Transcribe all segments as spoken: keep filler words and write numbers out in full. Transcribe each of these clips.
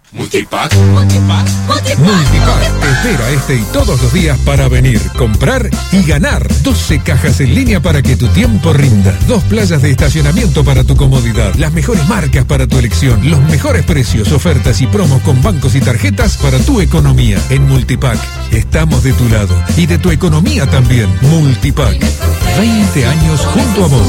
Multipack, Multipack, Multipack, Multipack te espera este y todos los días para venir, comprar y ganar. doce cajas en línea para que tu tiempo rinda. Dos playas de estacionamiento para tu comodidad. Las mejores marcas para tu elección. Los mejores precios, ofertas y promos con bancos y tarjetas para tu economía. En Multipack estamos de tu lado y de tu economía también. Multipack, veinte años junto a vos.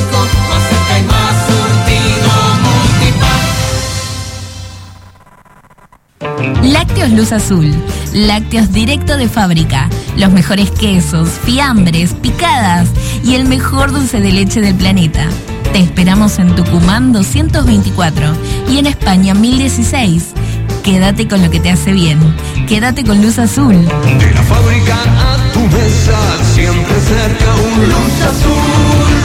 Lácteos Luz Azul, lácteos directo de fábrica, los mejores quesos, fiambres, picadas y el mejor dulce de leche del planeta. Te esperamos en Tucumán doscientos veinticuatro y en España mil dieciséis. Quédate con lo que te hace bien. Quédate con Luz Azul. De la fábrica a tu mesa, siempre cerca un Luz Azul.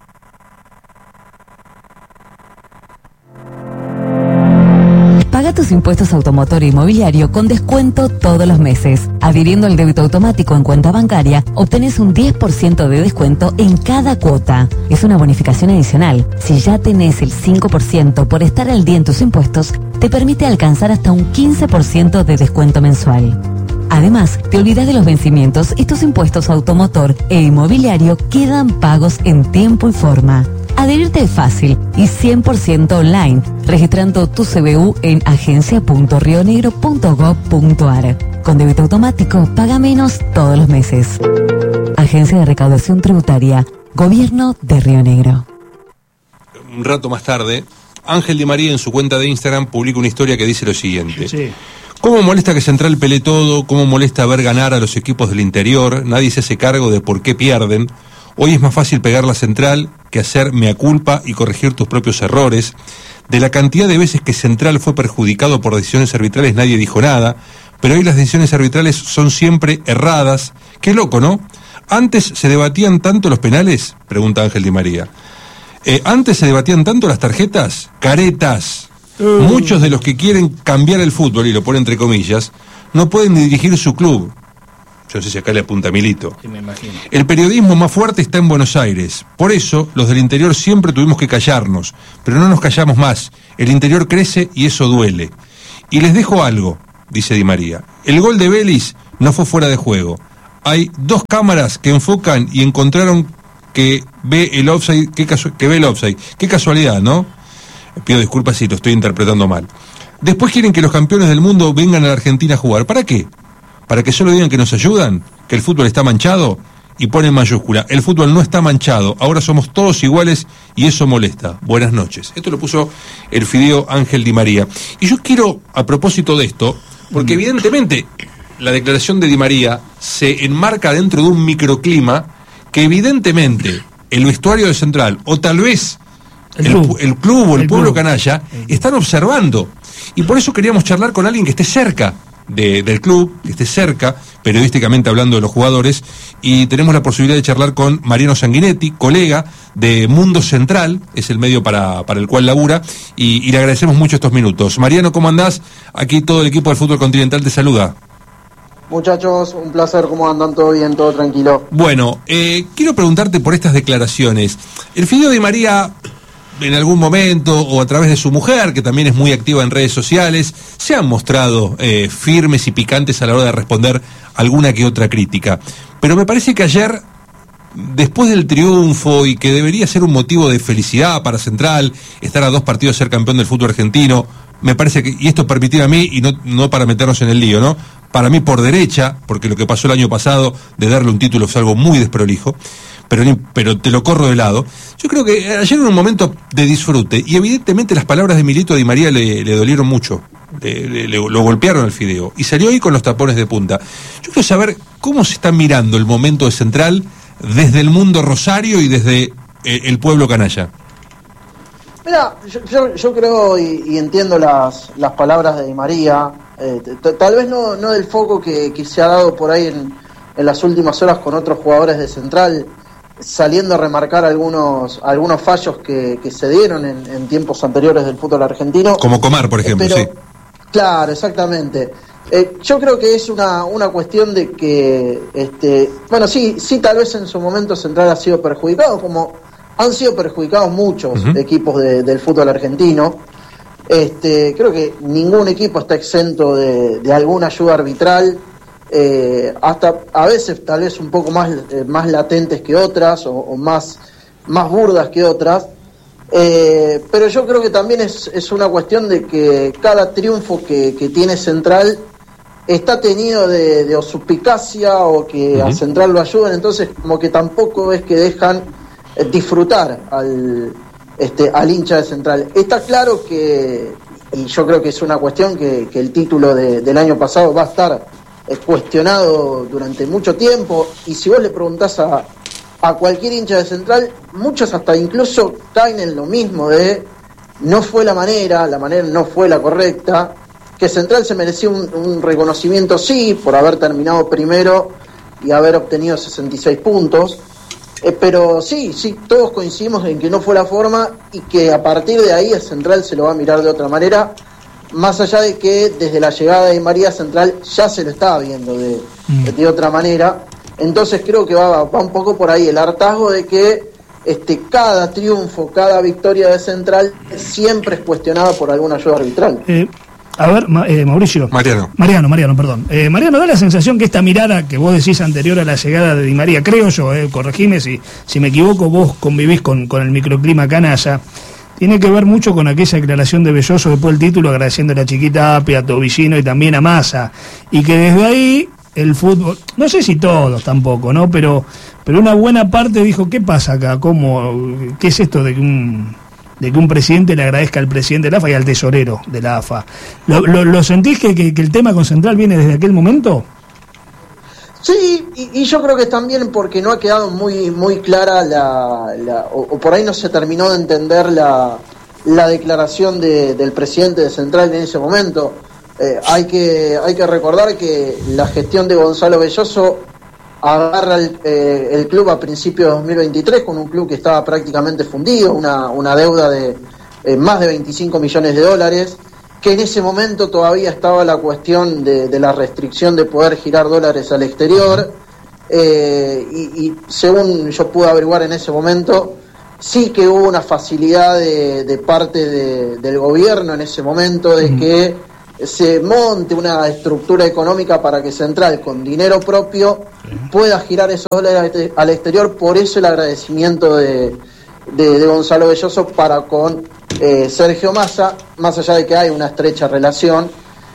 Paga tus impuestos automotor e inmobiliario con descuento todos los meses. Adhiriendo al débito automático en cuenta bancaria, obtenés un diez por ciento de descuento en cada cuota. Es una bonificación adicional. Si ya tenés el cinco por ciento por estar al día en tus impuestos, te permite alcanzar hasta un quince por ciento de descuento mensual. Además, te olvidas de los vencimientos y tus impuestos automotor e inmobiliario quedan pagos en tiempo y forma. Adherirte es fácil y cien por ciento online, registrando tu C B U en agencia punto rionegro punto gob punto ar. Con débito automático, paga menos todos los meses. Agencia de Recaudación Tributaria, Gobierno de Río Negro. Un rato más tarde, Ángel Di María en su cuenta de Instagram publica una historia que dice lo siguiente. Sí. ¿Cómo molesta que Central pelee todo? ¿Cómo molesta ver ganar a los equipos del interior? Nadie se hace cargo de por qué pierden. Hoy es más fácil pegar la Central que hacer mea culpa y corregir tus propios errores. De la cantidad de veces que Central fue perjudicado por decisiones arbitrales nadie dijo nada, pero hoy las decisiones arbitrales son siempre erradas. Qué loco, ¿no? ¿Antes se debatían tanto los penales? Pregunta Ángel Di María. Eh, ¿Antes se debatían tanto las tarjetas? Caretas. Uh. Muchos de los que quieren cambiar el fútbol, y lo pone entre comillas, no pueden ni dirigir su club. Yo no sé si acá le apunta Milito. Sí, me imagino. El periodismo más fuerte está en Buenos Aires. Por eso, los del interior siempre tuvimos que callarnos. Pero no nos callamos más. El interior crece y eso duele. Y les dejo algo, dice Di María. El gol de Vélez no fue fuera de juego. Hay dos cámaras que enfocan y encontraron que ve el offside. Qué casu- que ve el offside. Qué casualidad, ¿no? Pido disculpas si lo estoy interpretando mal. Después quieren que los campeones del mundo vengan a la Argentina a jugar. ¿Para qué? ¿Para que solo digan que nos ayudan? ¿Que el fútbol está manchado? Y pone en mayúscula, el fútbol no está manchado, ahora somos todos iguales y eso molesta. Buenas noches. Esto lo puso el fideo Ángel Di María. Y yo quiero, a propósito de esto, porque evidentemente la declaración de Di María se enmarca dentro de un microclima que evidentemente el vestuario de Central, o tal vez el, el, club. el club o el, el pueblo club. canalla, están observando. Y por eso queríamos charlar con alguien que esté cerca De, del club, que esté cerca, periodísticamente hablando de los jugadores, y tenemos la posibilidad de charlar con Mariano Sanguinetti, colega de Mundo Central, es el medio para, para el cual labura, y, y le agradecemos mucho estos minutos. Mariano, ¿cómo andás? Aquí todo el equipo del Fútbol Continental te saluda. Muchachos, un placer, ¿cómo andan? ¿Todo bien? ¿Todo tranquilo? Bueno, eh, quiero preguntarte por estas declaraciones. El fideo Di María, en algún momento, o a través de su mujer, que también es muy activa en redes sociales, se han mostrado eh, firmes y picantes a la hora de responder alguna que otra crítica. Pero me parece que ayer, después del triunfo, y que debería ser un motivo de felicidad para Central, estar a dos partidos de ser campeón del fútbol argentino, me parece que, y esto permitido a mí, y no, no para meternos en el lío, ¿no? Para mí por derecha, porque lo que pasó el año pasado, de darle un título fue algo muy desprolijo, Pero, pero te lo corro de lado. Yo creo que ayer era un momento de disfrute, y evidentemente las palabras de Milito Di María le, le dolieron mucho, le, le, le, lo golpearon al fideo, y salió ahí con los tapones de punta. Yo quiero saber cómo se está mirando el momento de Central desde el mundo rosario y desde eh, el pueblo canalla. Mira, yo, yo, yo creo y, y entiendo las, las palabras de Di María, eh, t- tal vez no, no del foco que, que se ha dado por ahí en, en las últimas horas con otros jugadores de Central, saliendo a remarcar algunos algunos fallos que, que se dieron en, en tiempos anteriores del fútbol argentino. Como Comar, por ejemplo, pero, sí. Claro, exactamente. Eh, yo creo que es una, una cuestión de que, este, bueno, sí, sí, tal vez en su momento Central ha sido perjudicado, como han sido perjudicados muchos uh-huh. equipos de, del fútbol argentino, Este, creo que ningún equipo está exento de, de alguna ayuda arbitral, eh, hasta a veces tal vez un poco más, eh, más latentes que otras o, o más, más burdas que otras. Eh, pero yo creo que también es, es una cuestión de que cada triunfo que, que tiene Central está tenido de, de o suspicacia o que uh-huh. a Central lo ayudan, entonces como que tampoco es que dejan eh, disfrutar al, este, al hincha de Central. Está claro que, y yo creo que es una cuestión que, que el título de, del año pasado va a estar eh, cuestionado durante mucho tiempo, y si vos le preguntás a a cualquier hincha de Central, muchos hasta incluso caen en lo mismo de no fue la manera, la manera no fue la correcta, que Central se merecía un, un reconocimiento, sí, por haber terminado primero y haber obtenido sesenta y seis puntos, eh, pero sí, sí, todos coincidimos en que no fue la forma y que a partir de ahí a Central se lo va a mirar de otra manera, más allá de que desde la llegada de María Central ya se lo estaba viendo de, mm. de otra manera. Entonces creo que va, va un poco por ahí el hartazgo de que este, cada triunfo, cada victoria de Central siempre es cuestionada por alguna ayuda arbitral. Eh, a ver, ma, eh, Mauricio. Mariano. Mariano, Mariano, perdón. Eh, Mariano, da la sensación que esta mirada que vos decís anterior a la llegada de Di María, creo yo, eh, corregime si, si me equivoco, vos convivís con, con el microclima canalla, tiene que ver mucho con aquella declaración de Belloso después del título, agradeciendo a la Chiquita Apia, a Tobillino y también a Massa, y que desde ahí el fútbol, no sé si todos tampoco, ¿no? Pero pero una buena parte dijo, ¿qué pasa acá? ¿Cómo? ¿Qué es esto de que un de que un presidente le agradezca al presidente de la A F A y al tesorero de la A F A? ¿Lo, lo, lo sentís que, que, que el tema con Central viene desde aquel momento? Sí, y, y yo creo que también porque no ha quedado muy muy clara la, la o, o por ahí no se terminó de entender la, la declaración de, del presidente de Central en ese momento. Eh, hay que hay que recordar que la gestión de Gonzalo Belloso agarra el, eh, el club a principios de dos mil veintitrés con un club que estaba prácticamente fundido, una, una deuda de eh, más de veinticinco millones de dólares, que en ese momento todavía estaba la cuestión de, de la restricción de poder girar dólares al exterior, eh, y, y según yo pude averiguar en ese momento, sí que hubo una facilidad de, de parte de, del gobierno en ese momento de que se monte una estructura económica para que Central con dinero propio pueda girar esos dólares al exterior. Por eso el agradecimiento de, de, de Gonzalo Belloso para con eh, Sergio Massa, más allá de que hay una estrecha relación.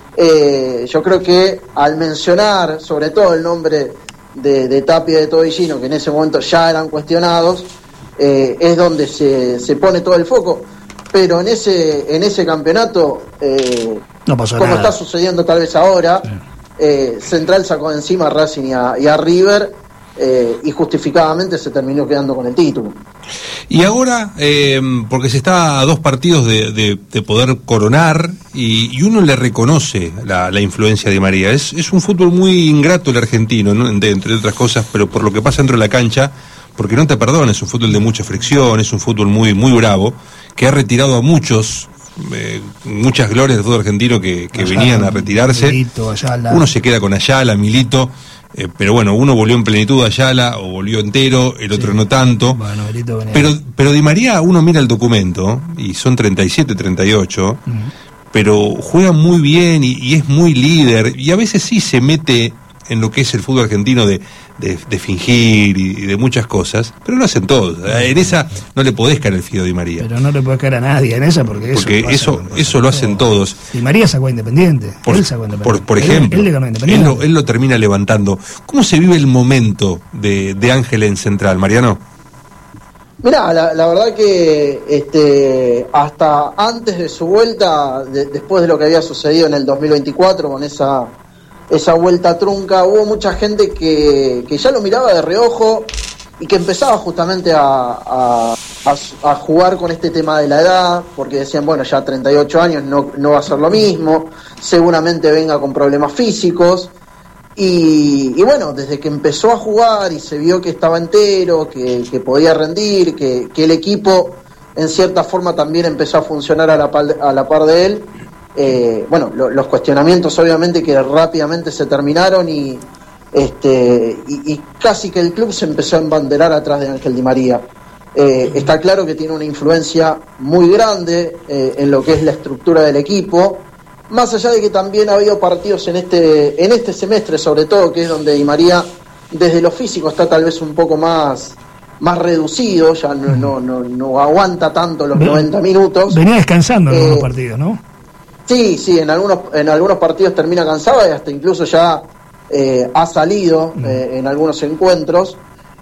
Eh, yo creo que al mencionar sobre todo el nombre de, de Tapia y de Tobillino, que en ese momento ya eran cuestionados, eh, es donde se, se pone todo el foco. Pero en ese en ese campeonato, eh, no pasó como nada. Está sucediendo tal vez ahora, sí. eh, Central sacó encima a Racing y a, y a River, eh, y justificadamente se terminó quedando con el título. Y ahora, eh, porque se está a dos partidos de, de, de poder coronar, y, y uno le reconoce la, la influencia de María. Es, es un fútbol muy ingrato el argentino, ¿no? De, entre otras cosas, pero por lo que pasa dentro de la cancha, porque no te perdona, es un fútbol de mucha fricción, es un fútbol muy muy bravo, que ha retirado a muchos, eh, muchas glorias del fútbol argentino que, que Ayala, venían a retirarse. Milito, Ayala. Uno se queda con Ayala, Milito, eh, pero bueno, uno volvió en plenitud a Ayala, o volvió entero, el otro sí. no tanto. Bueno, Milito pero, pero Di María, uno mira el documento, y son treinta y siete, treinta y ocho, uh-huh. pero juega muy bien y, y es muy líder, y a veces sí se mete en lo que es el fútbol argentino de, de, de fingir y de muchas cosas, pero lo hacen todos. En esa no le podés caer el fido a Di María. Pero no le podés caer a nadie en esa, porque eso porque eso, eso, eso lo hacen todos. Di María sacó Independiente, por, él sacó Independiente. Por, por ejemplo, él, él, él, lo, él lo termina levantando. ¿Cómo se vive el momento de, de Ángel en Central, Mariano? Mirá, la, la verdad que este, hasta antes de su vuelta, de, después de lo que había sucedido en el dos mil veinticuatro con esa esa vuelta trunca, hubo mucha gente que, que ya lo miraba de reojo y que empezaba justamente a, a, a, a jugar con este tema de la edad, porque decían, bueno, ya treinta y ocho años no, no va a ser lo mismo, seguramente venga con problemas físicos, y, y bueno, desde que empezó a jugar y se vio que estaba entero, que, que podía rendir, que, que el equipo en cierta forma también empezó a funcionar a la par, a la par de él, Eh, bueno, lo, los cuestionamientos obviamente que rápidamente se terminaron y, este, y, y casi que el club se empezó a embanderar atrás de Ángel Di María. Eh, está claro que tiene una influencia muy grande eh, en lo que es la estructura del equipo, más allá de que también ha habido partidos en este en este semestre, sobre todo, que es donde Di María desde lo físico está tal vez un poco más más reducido, ya no, no, no, no aguanta tanto los Ven, noventa minutos. Venía descansando en eh, algunos partidos, ¿no? Sí, sí, en algunos en algunos partidos termina cansado y hasta incluso ya eh, ha salido eh, en algunos encuentros.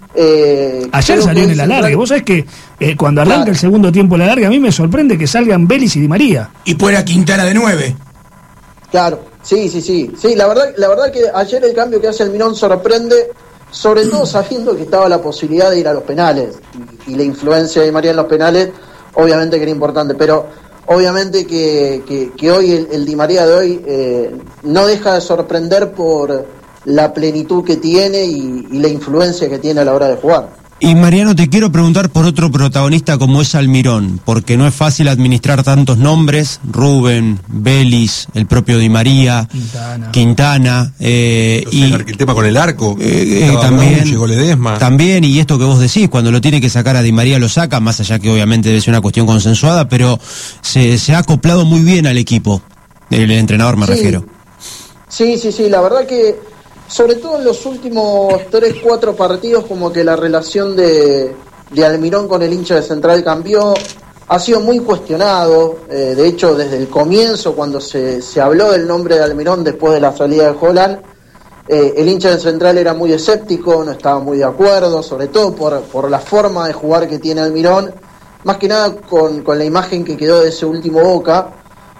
Eh, Ayer salió en el alargue. Vos sabés que eh, cuando arranca claro. el segundo tiempo el alargue, a mí me sorprende que salgan Vélez y Di María. Y fuera Quintana de nueve. Claro, sí, sí, sí. Sí, la verdad, la verdad que ayer el cambio que hace Almirón sorprende, sobre todo sabiendo que estaba la posibilidad de ir a los penales. Y, y la influencia de Di María en los penales, obviamente que era importante. Pero obviamente que, que, que hoy el, el Di María de hoy eh, no deja de sorprender por la plenitud que tiene y, y la influencia que tiene a la hora de jugar. Y Mariano, te quiero preguntar por otro protagonista como es Almirón, porque no es fácil administrar tantos nombres, Rubén, Vélez, el propio Di María, Quintana, Quintana eh, y el tema con el arco, eh, eh, también, llegó Ledesma. También, y esto que vos decís, cuando lo tiene que sacar a Di María lo saca, más allá que obviamente debe ser una cuestión consensuada, pero se, se ha acoplado muy bien al equipo, el, el entrenador me sí. refiero. Sí, sí, sí, la verdad que sobre todo en los últimos tres, cuatro partidos, como que la relación de, de Almirón con el hincha de Central cambió, ha sido muy cuestionado, eh, de hecho desde el comienzo, cuando se, se habló del nombre de Almirón después de la salida de Holland, eh, el hincha de Central era muy escéptico, no estaba muy de acuerdo, sobre todo por, por la forma de jugar que tiene Almirón, más que nada con, con la imagen que quedó de ese último Boca.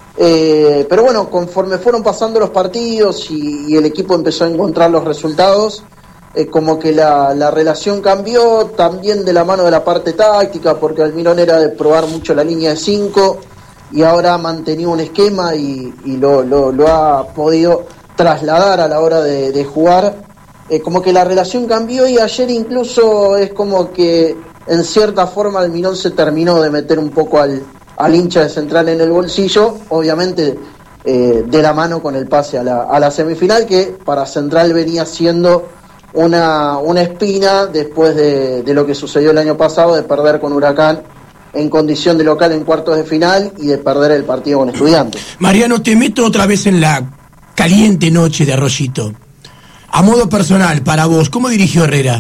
Eh, pero bueno, conforme fueron pasando los partidos y, y el equipo empezó a encontrar los resultados, eh, como que la, la relación cambió, también de la mano de la parte táctica, porque Almirón era de probar mucho la línea de cinco y ahora ha mantenido un esquema y, y lo, lo, lo ha podido trasladar a la hora de, de jugar. Eh, como que la relación cambió y ayer incluso es como que en cierta forma Almirón se terminó de meter un poco al al hincha de Central en el bolsillo, obviamente eh, de la mano con el pase a la, a la semifinal, que para Central venía siendo una, una espina después de, de lo que sucedió el año pasado, de perder con Huracán en condición de local en cuartos de final y de perder el partido con Estudiantes. Mariano, te meto otra vez en la caliente noche de Arroyito. A modo personal, para vos, ¿cómo dirigió Herrera?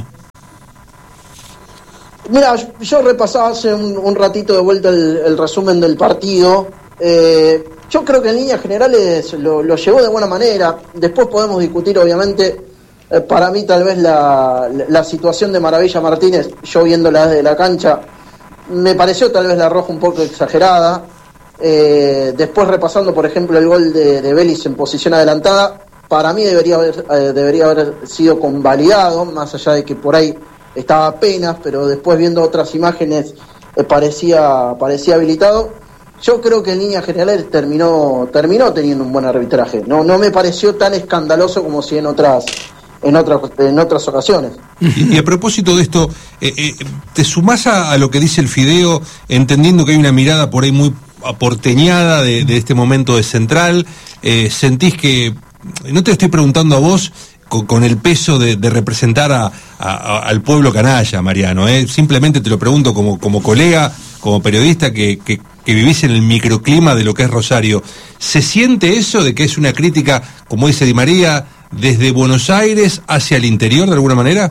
Mira, yo repasaba hace un, un ratito de vuelta el, el resumen del partido. Eh, yo creo que en líneas generales lo, lo llevó de buena manera. Después podemos discutir, obviamente, eh, para mí tal vez la, la situación de Maravilla Martínez, yo viéndola desde la cancha, me pareció tal vez la roja un poco exagerada. Eh, después repasando, por ejemplo, el gol de, de Vélez en posición adelantada, para mí debería haber, eh, debería haber sido convalidado, más allá de que por ahí estaba apenas, pero después viendo otras imágenes eh, parecía parecía habilitado. Yo creo que en líneas generales terminó terminó teniendo un buen arbitraje. No no me pareció tan escandaloso como si en otras en otras en otras ocasiones. Y, y a propósito de esto, eh, eh, te sumás a, a lo que dice el Fideo, entendiendo que hay una mirada por ahí muy aporteñada de, de este momento de Central. Eh, sentís que, no te estoy preguntando a vos Con, con el peso de, de representar a, a, al pueblo canalla, Mariano, ¿eh? Simplemente te lo pregunto como, como colega, como periodista que, que, que vivís en el microclima de lo que es Rosario. ¿Se siente eso de que es una crítica, como dice Di María, desde Buenos Aires hacia el interior de alguna manera?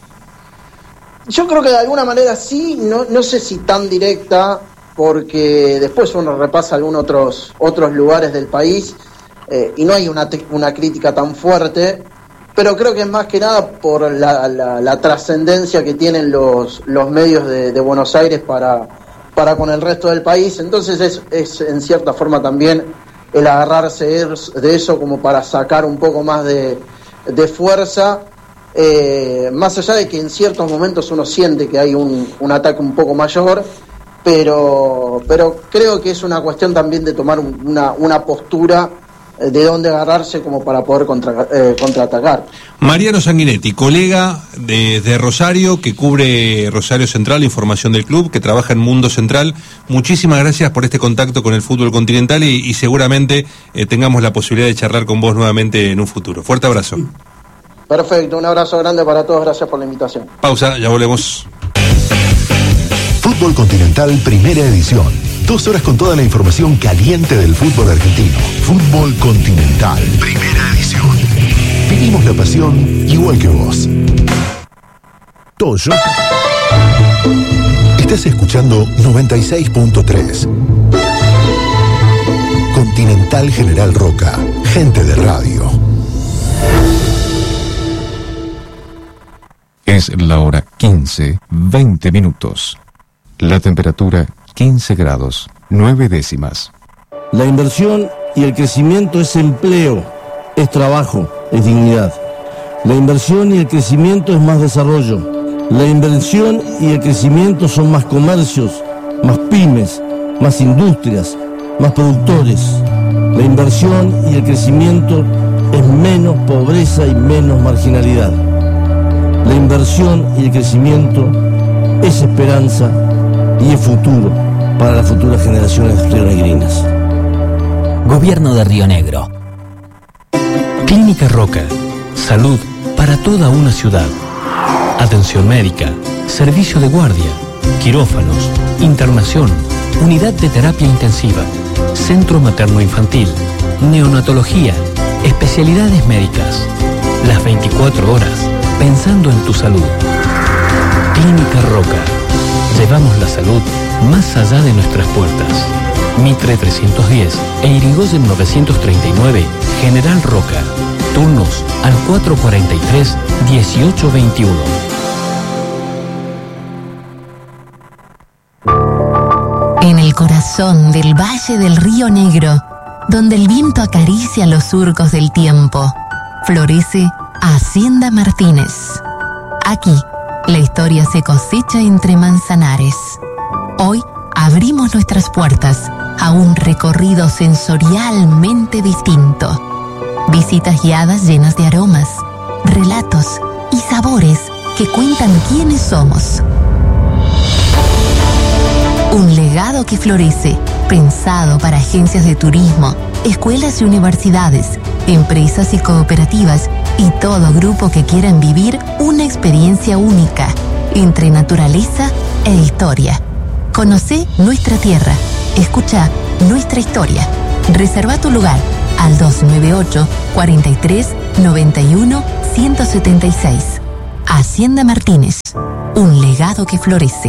Yo creo que de alguna manera sí, no, no sé si tan directa, porque después uno repasa algunos otros, otros lugares del país eh, y no hay una, una crítica tan fuerte. Pero creo que es más que nada por la, la, la trascendencia que tienen los, los medios de, de Buenos Aires para, para con el resto del país. Entonces es, es en cierta forma también el agarrarse de eso como para sacar un poco más de, de fuerza, eh, más allá de que en ciertos momentos uno siente que hay un, un ataque un poco mayor, pero, pero creo que es una cuestión también de tomar una, una postura de dónde agarrarse como para poder contra, eh, contraatacar. Mariano Sanguinetti, colega de, de Rosario, que cubre Rosario Central, información del club, que trabaja en Mundo Central. Muchísimas gracias por este contacto con el fútbol continental y, y seguramente eh, tengamos la posibilidad de charlar con vos nuevamente en un futuro. Fuerte abrazo. Perfecto, un abrazo grande para todos, gracias por la invitación. Pausa, ya volvemos. Fútbol Continental Primera Edición. Dos horas con toda la información caliente del fútbol argentino. Fútbol Continental Primera Edición. Vivimos la pasión igual que vos. Toyo. Estás escuchando noventa y seis punto tres. Continental General Roca. Gente de radio. Es la hora quince, veinte minutos. La temperatura quince grados, nueve décimas. La inversión y el crecimiento es empleo, es trabajo, es dignidad. La inversión y el crecimiento es más desarrollo. La inversión y el crecimiento son más comercios, más pymes, más industrias, más productores. La inversión y el crecimiento es menos pobreza y menos marginalidad. La inversión y el crecimiento es esperanza y es futuro para las futuras generaciones rionegrinas. Gobierno de Río Negro. Clínica Roca. Salud para toda una ciudad. Atención médica, servicio de guardia, quirófanos, internación, unidad de terapia intensiva, centro materno-infantil, neonatología, especialidades médicas. Las veinticuatro horas pensando en tu salud. Clínica Roca. Llevamos la salud más allá de nuestras puertas. Mitre trescientos diez e Irigoyen novecientos treinta y nueve, General Roca. Turnos al cuatro cuarenta y tres, dieciocho veintiuno. En el corazón del Valle del Río Negro, donde el viento acaricia los surcos del tiempo, florece Hacienda Martínez. Aquí, la historia se cosecha entre manzanares. Hoy abrimos nuestras puertas a un recorrido sensorialmente distinto. Visitas guiadas llenas de aromas, relatos y sabores que cuentan quiénes somos. Un legado que florece, pensado para agencias de turismo, escuelas y universidades, empresas y cooperativas y todo grupo que quieran vivir una experiencia única entre naturaleza e historia. Conocé nuestra tierra, escucha nuestra historia. Reserva tu lugar al dos nueve ocho, cuatro tres, nueve uno, uno siete seis. Hacienda Martínez, un legado que florece.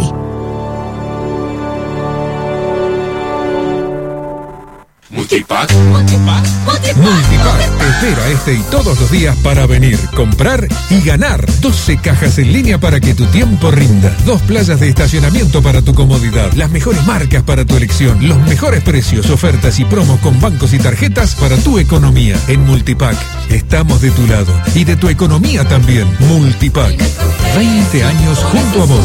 Multipack. Multipack. Multipack te espera este y todos los días para venir, comprar y ganar. doce cajas en línea para que tu tiempo rinda. Dos playas de estacionamiento para tu comodidad. Las mejores marcas para tu elección. Los mejores precios, ofertas y promos con bancos y tarjetas para tu economía. En Multipack estamos de tu lado y de tu economía también. Multipack. veinte años junto a vos.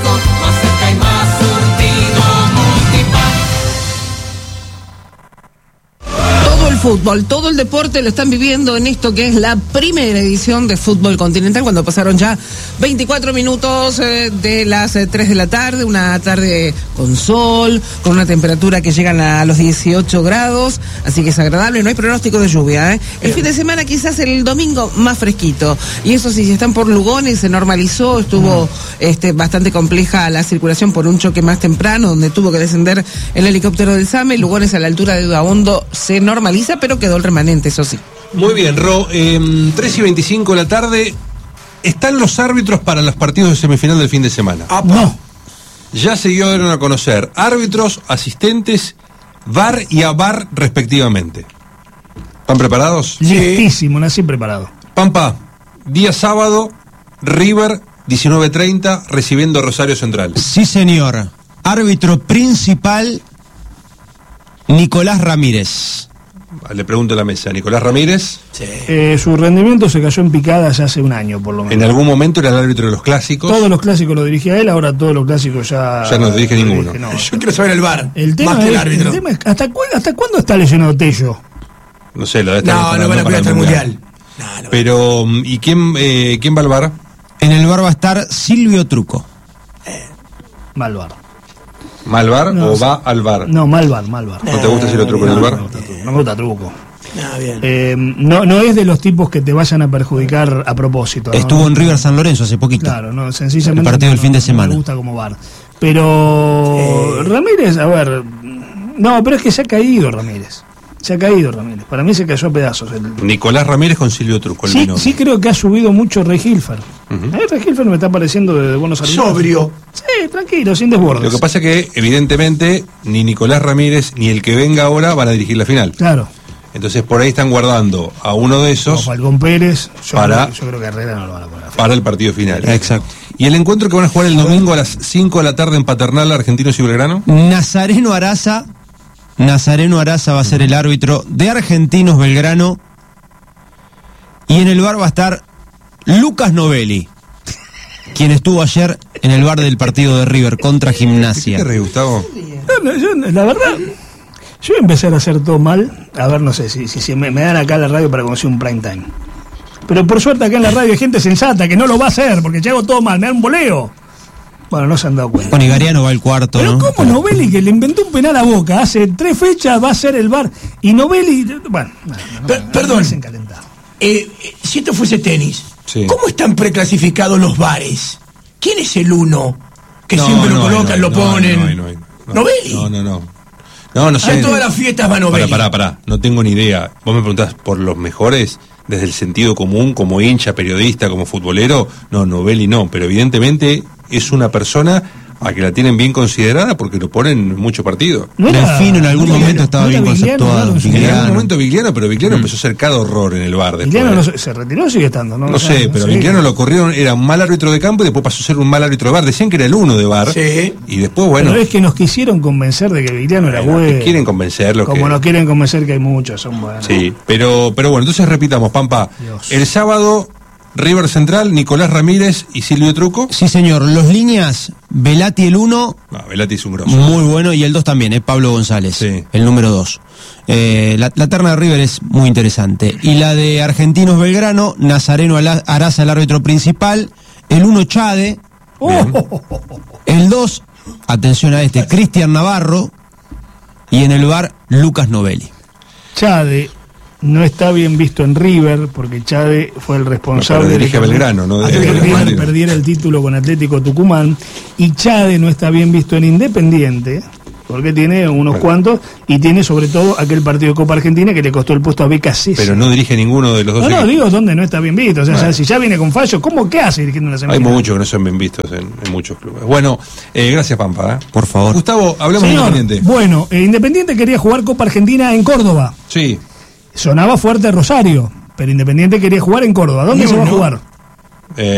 Fútbol, todo el deporte lo están viviendo en esto que es la primera edición de Fútbol Continental, cuando pasaron ya veinticuatro minutos eh, de las eh, tres de la tarde, una tarde con sol, con una temperatura que llegan a los dieciocho grados, así que es agradable, no hay pronóstico de lluvia. ¿eh? El fin de semana quizás el domingo más fresquito, y eso sí, si están por Lugones se normalizó, estuvo mm. este, bastante compleja la circulación por un choque más temprano, donde tuvo que descender el helicóptero del SAME. Lugones a la altura de Udaondo se normaliza, pero quedó el remanente, eso sí. Muy bien, Ro, eh, tres y veinticinco de la tarde, ¿están los árbitros para los partidos de semifinal del fin de semana? Ah, no. Ya se dieron a conocer árbitros, asistentes, V A R y A V A R respectivamente. ¿Están preparados? Listísimo, nací preparado. Pampa, día sábado, River, diecinueve treinta, recibiendo Rosario Central. Sí, señor. Árbitro principal, Nicolás Ramírez. Le pregunto a la mesa, Nicolás Ramírez. Sí. Eh, su rendimiento se cayó en picada ya hace un año, por lo menos. En algún momento era el árbitro de los clásicos. Todos los clásicos lo dirigía él, ahora todos los clásicos ya... Ya no dirige ninguno. No. Yo quiero saber el V A R, el tema más que es, el árbitro. El tema es, ¿hasta, cu ¿hasta cuándo está leyendo Tello? No sé, lo de estar No, no van a cuidar hasta el Mundial. No, no. Pero, ¿y quién, eh, quién va al V A R? En el V A R va a estar Silvio Truco. Eh, mal V A R. ¿Mal V A R no, o va al V A R? No, mal V A R, mal V A R. ¿No te gusta Silvio Truco en el V A R? No, no me gusta Truco. Ah, bien. Eh, no, no es de los tipos que te vayan a perjudicar a propósito. ¿no? Estuvo en River San Lorenzo hace poquito. Claro, no, sencillamente. El partido del no, fin de no semana. me gusta como V A R. Pero eh. Ramírez, a ver, no, pero es que se ha caído Ramírez. Se ha caído Ramírez. Para mí se cayó a pedazos. El... Nicolás Ramírez con Silvio Truco. El sí, binomio. Sí, creo que ha subido mucho Rey Gilfer. Uh-huh. eh, Rey Gilfer me está pareciendo de, de buenos amigos. Sobrio. Sí, tranquilo, sin desbordes. Lo que pasa es que, evidentemente, ni Nicolás Ramírez ni el que venga ahora van a dirigir la final. Claro. Entonces, por ahí están guardando a uno de esos. O Falcón Pérez. Yo, para, creo, yo creo que Herrera no lo van a poner. Para el partido final. Exacto. ¿Y el encuentro que van a jugar el domingo a las cinco de la tarde en Paternal, Argentinos y Belgrano? Nazareno Araza. Nazareno Araza va a ser el árbitro de Argentinos Belgrano. Y en el bar va a estar Lucas Novelli, quien estuvo ayer en el bar del partido de River contra Gimnasia. ¿Qué te ríes, Gustavo? No, no, yo, la verdad, yo voy a empezar a hacer todo mal. A ver, no sé si, si, si me, me dan acá a la radio para conocer un prime time. Pero por suerte acá en la radio hay gente sensata que no lo va a hacer, porque ya hago todo mal, me dan un boleo. Bueno, no se han dado cuenta. Con Igariano va el cuarto, pero ¿no? ¿cómo pero... Novelli, que le inventó un penal a Boca, hace tres fechas va a ser el bar, y Novelli, bueno, no, no, per, no, perdón, no eh, si esto fuese tenis, sí. ¿Cómo están preclasificados los bares? ¿Quién es el uno? Que no, siempre no, lo colocan, no, lo no, ponen. No, no, no, no, ¿Novelli? No, no, no. No, no sé. En todas las fiestas va Novelli. Pará, pará, pará. No tengo ni idea. Vos me preguntás por los mejores, desde el sentido común, como hincha, periodista, como futbolero. No, Novelli no. Pero evidentemente es una persona a que la tienen bien considerada porque lo ponen en mucho partido. No era, Delfino en algún no momento estaba no bien conceptuado. En algún momento Vigliano, pero Vigliano mm. empezó a ser cada horror en el bar. Vigliano no, se retiró o sigue estando, ¿no? No sé, no pero sé. Vigliano lo corrieron, era un mal árbitro de campo y después pasó a ser un mal árbitro de bar. Decían que era el uno de bar. Sí. Y después, bueno. Pero es que nos quisieron convencer de que Vigliano era bueno, bueno. Quieren convencerlo. Como que... nos quieren convencer que hay muchos, son buenos. Sí, pero, pero bueno, entonces repitamos, Pampa. Dios. El sábado... River Central, Nicolás Ramírez y Silvio Truco. Sí, señor. Los líneas, Velati el uno. No, Velati es un grosso. Muy bueno. Y el dos también, es eh, Pablo González. Sí. El número dos. Eh, la, la terna de River es muy interesante. Y la de Argentinos Belgrano, Nazareno Araza, el árbitro principal. El uno, Chade. Oh. El dos, atención a este, Cristian Navarro. Y en el bar, Lucas Novelli. Chade. No está bien visto en River, porque Chade fue el responsable no, de que Belgrano, ¿no? de que River perdiera el título con Atlético Tucumán, y Chade no está bien visto en Independiente, porque tiene unos bueno. cuantos, y tiene sobre todo aquel partido de Copa Argentina que le costó el puesto a Beca César. Pero no dirige ninguno de los dos No, equipos. no, digo donde no está bien visto, o sea, bueno. si ya viene con fallo, ¿cómo qué hace dirigiendo una semifinal? Hay muchos que no son bien vistos en, en muchos clubes. Bueno, eh, gracias Pampa. ¿eh? Por favor. Gustavo, hablemos Señor, de Independiente. Bueno, eh, Independiente quería jugar Copa Argentina en Córdoba. Sí. Sonaba fuerte Rosario, pero Independiente quería jugar en Córdoba. ¿Dónde no, se va no. a jugar? Eh,